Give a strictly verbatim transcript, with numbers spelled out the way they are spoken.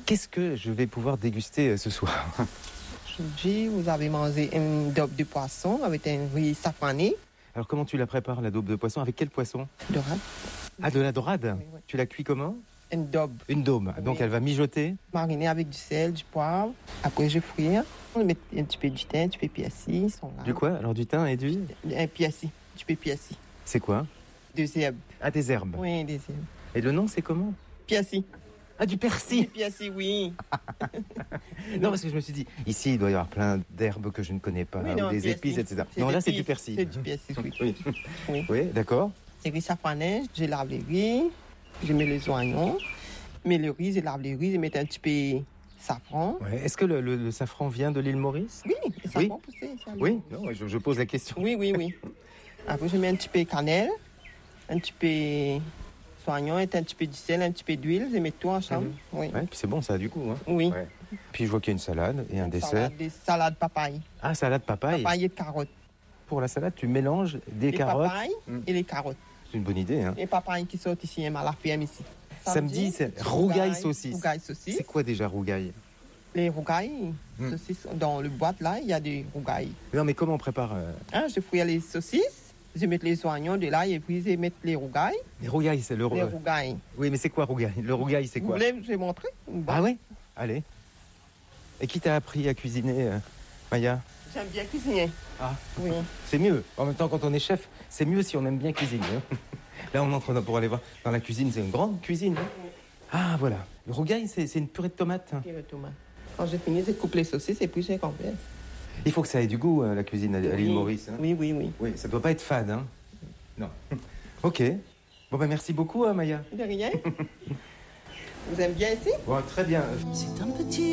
Qu'est-ce que je vais pouvoir déguster ce soir? Aujourd'hui, vous avez mangé une daube de poisson avec un riz safrané. Alors comment tu la prépares, la daube de poisson? Avec quel poisson? Dorade. Ah, de la dorade? Oui, oui. Tu la cuis comment? Une daube. Une daube. Oui. Donc elle va mijoter? Marinée avec du sel, du poivre. Après, je frire. On met un petit peu du thym, un petit peu de persil. Du quoi? Alors du thym et du... Un persil. Du peu de persil. C'est quoi? Des herbes. Ah, des herbes. Oui, des herbes. Et le nom, c'est comment? Persil. Ah, du persil. Du persil, oui. Non, parce que je me suis dit, ici, il doit y avoir plein d'herbes que je ne connais pas, Oui, ou non, des persil. épices, et cetera. C'est Non, là, des c'est du épices. persil. C'est du persil, oui. Oui, Oui. oui, d'accord. C'est riz safrané, je lave les riz, je mets les oignons, je mets le riz, je lave les riz, je mets un petit peu safran. Ouais. Est-ce que le, le- le safran vient de l'île Maurice? Oui, le safran poussé. ça, Oui, le- non, je, je pose la question. Oui, oui, oui. Après, je mets un petit peu de cannelle, un petit peu soignon, un petit peu de sel, un petit peu d'huile, je mets tout ensemble. Mhm. Oui. Ouais, puis c'est bon, ça a du goût. Hein. Oui. Ouais. Puis je vois qu'il y a une salade et un dessert. Salade, des salades papaye. Ah, salade papaye. Papaye et de carottes. Pour la salade, tu mélanges des Les carottes. papayes Mm. et les carottes. C'est une bonne idée. Hein. Les papayes qui sortent ici à la ferme ici. Samedi, c'est rougail saucisse. Rougail saucisse. C'est quoi déjà rougail? Les rougailles, Mm. saucisses, dans le boîte là, il y a des rougailles. Non, mais comment on prépare euh, Hein, je fouille les saucisses, je mets les oignons de là et puis je mets les rougailles. les rougailles? C'est le Les euh, rougailles. Oui, mais c'est quoi rougail? Le rougail, c'est Vous quoi? voulez, je vais montrer. Ah ouais? Allez. Et qui t'a appris à cuisiner, euh, Maya? J'aime bien cuisiner. Ah, Oui. c'est mieux. En même temps, quand on est chef, c'est mieux si on aime bien cuisiner. hein. Là, on entre dans- pour aller voir. Dans la cuisine, c'est une grande cuisine. hein. Ah, voilà. Le rougail, c'est c'est une purée de tomates. hein. Et le tomate. Quand j'ai fini, je coupe les saucisses et puis je renverse. Il faut que ça ait du goût, euh, la cuisine à, à l'île Oui. Maurice. hein. Oui, oui, oui. Oui, ça doit pas être fade. Hein. Non. Ok. Bon, ben merci beaucoup, hein, Maya. De rien. Vous aimez bien ici? Bon, très bien. C'est un petit